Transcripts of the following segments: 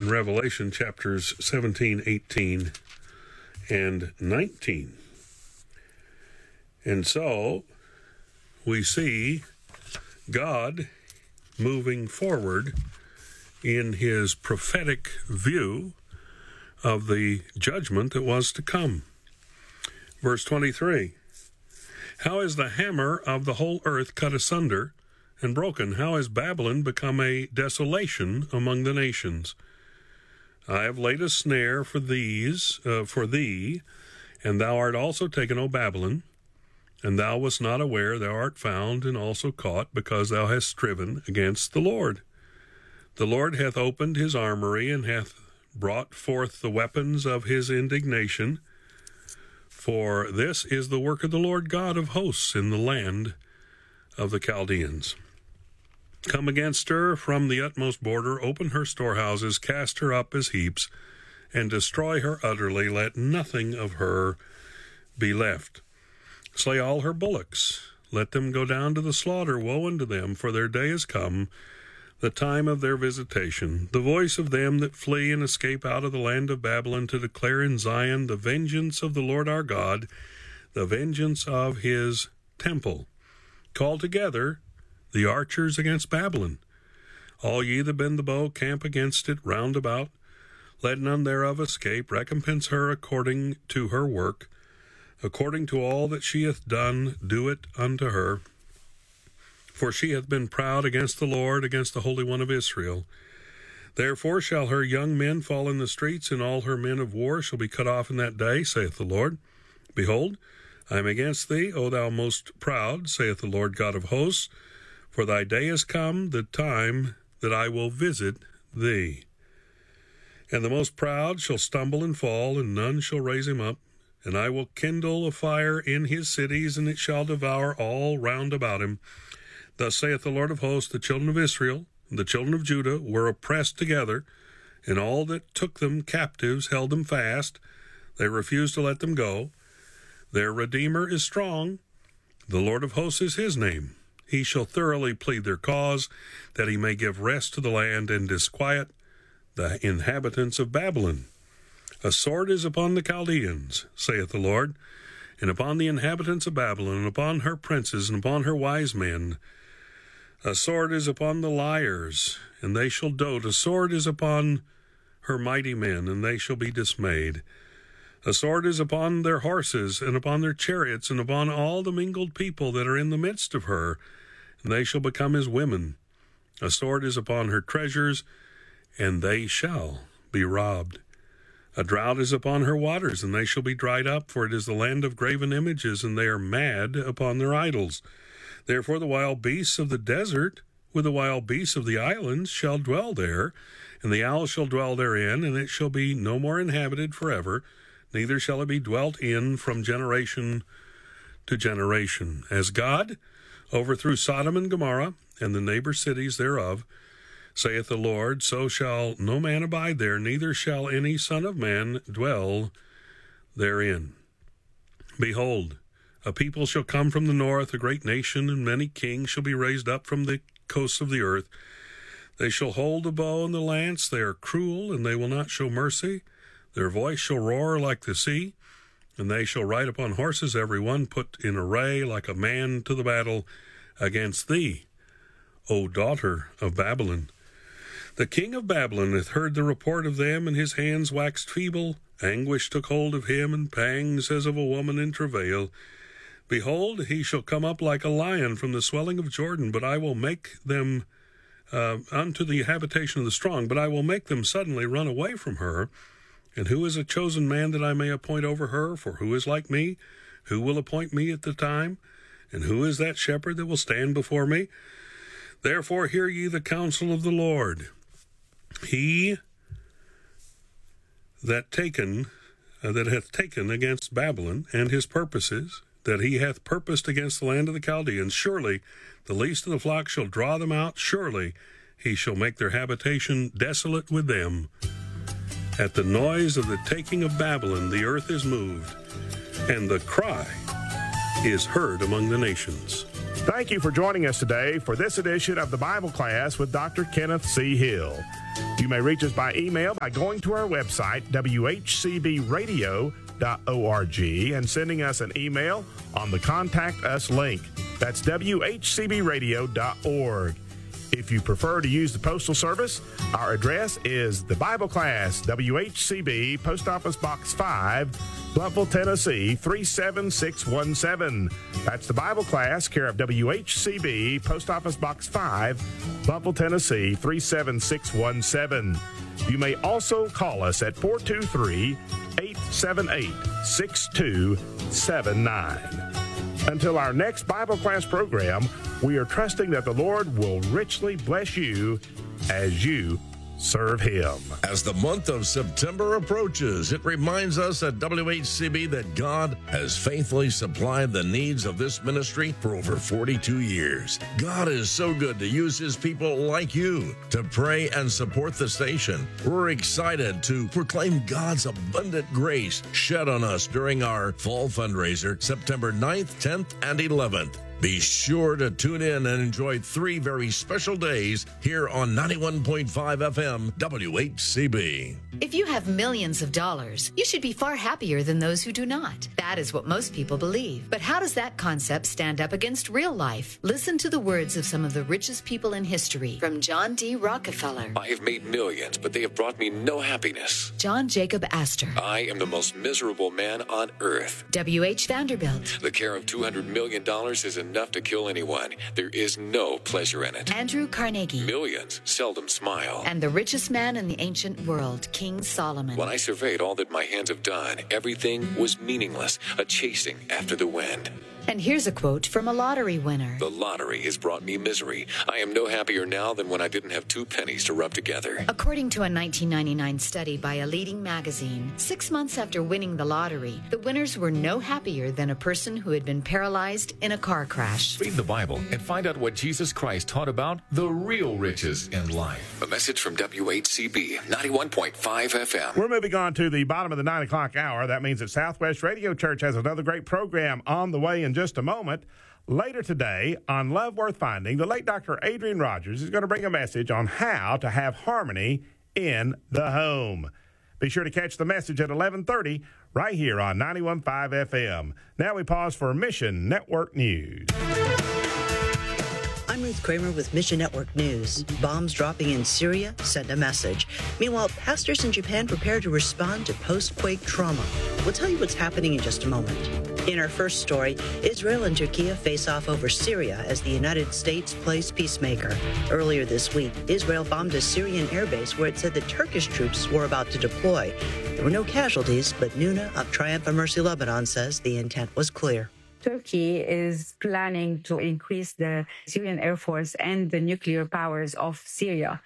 in Revelation chapters 17, 18, and 19. And so we see God moving forward in his prophetic view of the judgment that was to come. Verse 23, how is the hammer of the whole earth cut asunder and broken? How has Babylon become a desolation among the nations? I have laid a snare for thee, and thou art also taken, O Babylon, and thou wast not aware, thou art found and also caught, because thou hast striven against the Lord. The Lord hath opened his armory, and hath brought forth the weapons of his indignation. For this is the work of the Lord God of hosts in the land of the Chaldeans. Come against her from the utmost border, open her storehouses, cast her up as heaps, and destroy her utterly. Let nothing of her be left. Slay all her bullocks, let them go down to the slaughter. Woe unto them, for their day is come, the time of their visitation. The voice of them that flee and escape out of the land of Babylon, to declare in Zion the vengeance of the Lord our God, the vengeance of his temple. Call together the archers against Babylon. All ye that bend the bow, camp against it round about. Let none thereof escape. Recompense her according to her work. According to all that she hath done, do it unto her. For she hath been proud against the Lord, against the Holy One of Israel. Therefore shall her young men fall in the streets, and all her men of war shall be cut off in that day, saith the Lord. Behold, I am against thee, O thou most proud, saith the Lord God of hosts. For thy day is come, the time that I will visit thee. And the most proud shall stumble and fall, and none shall raise him up. And I will kindle a fire in his cities, and it shall devour all round about him. Thus saith the Lord of hosts, the children of Israel and the children of Judah were oppressed together, and all that took them captives held them fast. They refused to let them go. Their Redeemer is strong. The Lord of hosts is his name. He shall thoroughly plead their cause, that he may give rest to the land and disquiet the inhabitants of Babylon. A sword is upon the Chaldeans, saith the Lord, and upon the inhabitants of Babylon, and upon her princes, and upon her wise men. A sword is upon the liars, and they shall dote. A sword is upon her mighty men, and they shall be dismayed. A sword is upon their horses, and upon their chariots, and upon all the mingled people that are in the midst of her, and they shall become as women. A sword is upon her treasures, and they shall be robbed. A drought is upon her waters, and they shall be dried up, for it is the land of graven images, and they are mad upon their idols. Therefore the wild beasts of the desert, with the wild beasts of the islands, shall dwell there, and the owl shall dwell therein, and it shall be no more inhabited forever, neither shall it be dwelt in from generation to generation. As God overthrew Sodom and Gomorrah, and the neighbor cities thereof, saith the Lord, so shall no man abide there, neither shall any son of man dwell therein. Behold, a people shall come from the north, a great nation, and many kings shall be raised up from the coasts of the earth. They shall hold the bow and the lance. They are cruel, and they will not show mercy. Their voice shall roar like the sea, and they shall ride upon horses, every one put in array like a man to the battle against thee, O daughter of Babylon. The king of Babylon hath heard the report of them, and his hands waxed feeble. Anguish took hold of him, and pangs as of a woman in travail. Behold, he shall come up like a lion from the swelling of Jordan, but I will make them unto the habitation of the strong, but I will make them suddenly run away from her. And who is a chosen man that I may appoint over her? For who is like me? Who will appoint me at the time? And who is that shepherd that will stand before me? Therefore hear ye the counsel of the Lord. He that hath taken against Babylon and his purposes, that he hath purposed against the land of the Chaldeans, surely the least of the flock shall draw them out. Surely he shall make their habitation desolate with them. At the noise of the taking of Babylon, the earth is moved, and the cry is heard among the nations. Thank you for joining us today for this edition of the Bible Class with Dr. Kenneth C. Hill. You may reach us by email by going to our website, whcbradio.org, and sending us an email on the Contact Us link. That's whcbradio.org. If you prefer to use the Postal Service, our address is the Bible Class, WHCB, Post Office Box 5, Bluffville, Tennessee, 37617. That's the Bible Class, care of WHCB, Post Office Box 5, Bluffville, Tennessee, 37617. You may also call us at 423-878-6279. Until our next Bible class program, we are trusting that the Lord will richly bless you as you serve Him. As the month of September approaches, it reminds us at WHCB that God has faithfully supplied the needs of this ministry for over 42 years. God is so good to use His people like you to pray and support the station. We're excited to proclaim God's abundant grace shed on us during our fall fundraiser, September 9th, 10th, and 11th. Be sure to tune in and enjoy 3 very special days here on 91.5 FM WHCB. If you have millions of dollars, you should be far happier than those who do not. That is what most people believe. But how does that concept stand up against real life? Listen to the words of some of the richest people in history, from John D. Rockefeller. I have made millions, but they have brought me no happiness. John Jacob Astor. I am the most miserable man on earth. W.H. Vanderbilt. The care of $200 million is enough to kill anyone. There is no pleasure in it. Andrew Carnegie. Millions seldom smile. And the richest man in the ancient world, King Solomon. When I surveyed all that my hands have done, everything was meaningless, a chasing after the wind. And here's a quote from a lottery winner. The lottery has brought me misery. I am no happier now than when I didn't have 2 pennies to rub together. According to a 1999 study by a leading magazine, 6 months after winning the lottery, the winners were no happier than a person who had been paralyzed in a car crash. Read the Bible and find out what Jesus Christ taught about the real riches in life. A message from WHCB 91.5 FM. We're moving on to the bottom of the 9 o'clock hour. That means that Southwest Radio Church has another great program on the way in just a moment. Later today on Love Worth Finding, the late Dr. Adrian Rogers is going to bring a message on how to have harmony in the home. Be sure to catch the message at 11:30 right here on 91.5 FM. Now we pause for Mission Network News. I'm Ruth Kramer with Mission Network News. Bombs dropping in Syria send a message. Meanwhile, pastors in Japan prepare to respond to post-quake trauma. We'll tell you what's happening in just a moment. In our first story, Israel and Turkey face off over Syria as the United States plays peacemaker. Earlier this week, Israel bombed a Syrian airbase where it said the Turkish troops were about to deploy. There were no casualties, but Nuna of Triumph and Mercy Lebanon says the intent was clear. Turkey is planning to increase the Syrian Air Force and the nuclear powers of Syria.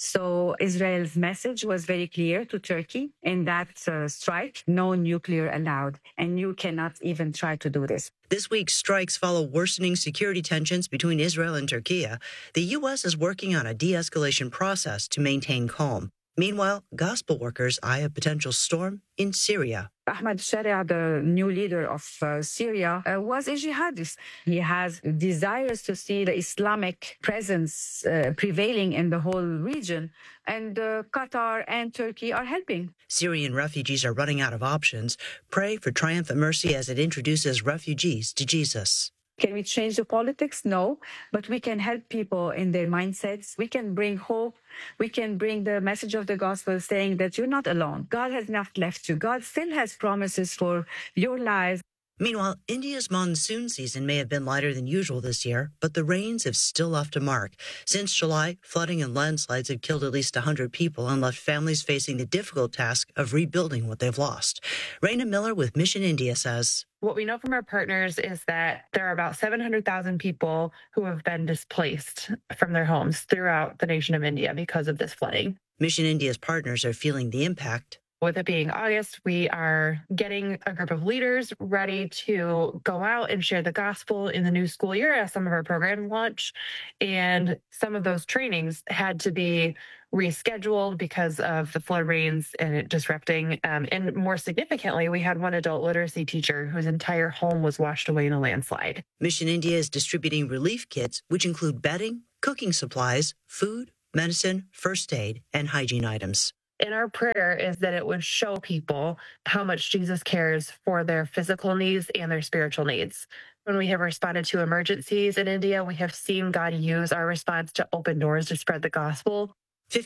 So Israel's message was very clear to Turkey in that strike: no nuclear allowed, and you cannot even try to do this. This week's strikes follow worsening security tensions between Israel and Turkey. The U.S. is working on a de-escalation process to maintain calm. Meanwhile, gospel workers eye a potential storm in Syria. Ahmad Sharia, the new leader of Syria, was a jihadist. He has desires to see the Islamic presence prevailing in the whole region, and Qatar and Turkey are helping. Syrian refugees are running out of options. Pray for Triumph and Mercy as it introduces refugees to Jesus. Can we change the politics? No, but we can help people in their mindsets. We can bring hope. We can bring the message of the gospel saying that you're not alone. God has not left you. God still has promises for your lives. Meanwhile, India's monsoon season may have been lighter than usual this year, but the rains have still left a mark. Since July, flooding and landslides have killed at least 100 people and left families facing the difficult task of rebuilding what they've lost. Raina Miller with Mission India says, what we know from our partners is that there are about 700,000 people who have been displaced from their homes throughout the nation of India because of this flooding. Mission India's partners are feeling the impact. With it being August, we are getting a group of leaders ready to go out and share the gospel in the new school year as some of our programs launch. And some of those trainings had to be rescheduled because of the flood rains and it disrupting. And more significantly, we had one adult literacy teacher whose entire home was washed away in a landslide. Mission India is distributing relief kits, which include bedding, cooking supplies, food, medicine, first aid, and hygiene items. And our prayer is that it would show people how much Jesus cares for their physical needs and their spiritual needs. When we have responded to emergencies in India, we have seen God use our response to open doors to spread the gospel.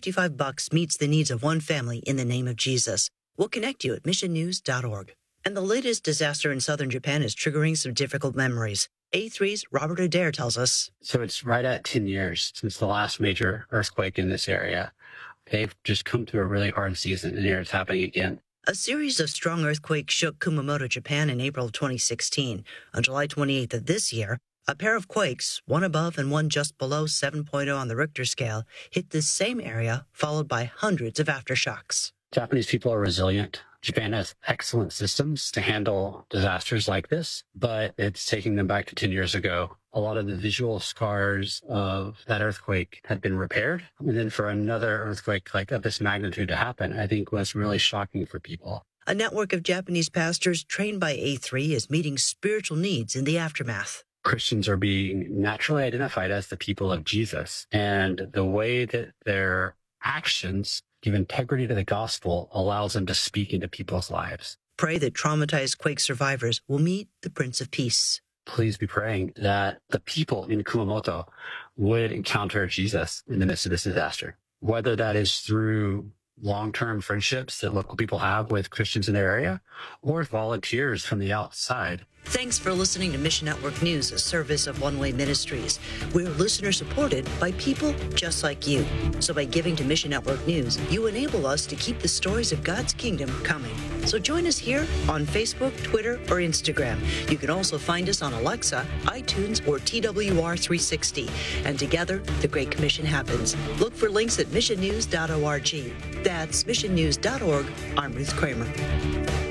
$55 meets the needs of one family in the name of Jesus. We'll connect you at missionnews.org. And the latest disaster in southern Japan is triggering some difficult memories. A3's Robert Adair tells us. So it's right at 10 years since the last major earthquake in this area. They've just come through a really hard season, and here it's happening again. A series of strong earthquakes shook Kumamoto, Japan in April of 2016. On July 28th of this year, a pair of quakes, one above and one just below 7.0 on the Richter scale, hit this same area, followed by hundreds of aftershocks. Japanese people are resilient. Japan has excellent systems to handle disasters like this, but it's taking them back to 10 years ago. A lot of the visual scars of that earthquake had been repaired. And then for another earthquake like of this magnitude to happen, I think was really shocking for people. A network of Japanese pastors trained by A3 is meeting spiritual needs in the aftermath. Christians are being naturally identified as the people of Jesus, and the way that their actions give integrity to the gospel allows them to speak into people's lives. Pray that traumatized quake survivors will meet the Prince of Peace. Please be praying that the people in Kumamoto would encounter Jesus in the midst of this disaster, whether that is through long-term friendships that local people have with Christians in their area or volunteers from the outside. Thanks for listening to Mission Network News, a service of One Way Ministries. We're listener-supported by people just like you. So by giving to Mission Network News, you enable us to keep the stories of God's kingdom coming. So join us here on Facebook, Twitter, or Instagram. You can also find us on Alexa, iTunes, or TWR360. And together, the Great Commission happens. Look for links at missionnews.org. That's missionnews.org. I'm Ruth Kramer.